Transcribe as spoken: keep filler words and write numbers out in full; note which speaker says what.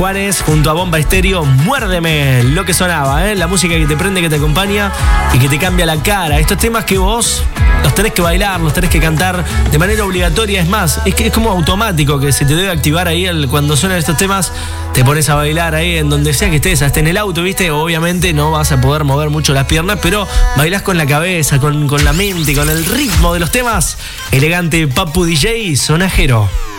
Speaker 1: Juanes junto a Bomba Estéreo, Muérdeme, lo que sonaba, ¿eh? La música que te prende, que te acompaña y que te cambia la cara. Estos temas que vos los tenés que bailar, los tenés que cantar de manera obligatoria. Es más, es que es como automático que se te debe activar ahí el, cuando suenan estos temas, te pones a bailar ahí en donde sea que estés, hasta en el auto, ¿viste? Obviamente no vas a poder mover mucho las piernas, pero bailás con la cabeza, con, con la mente, con el ritmo de los temas. Elegante Papu D J Sonajero.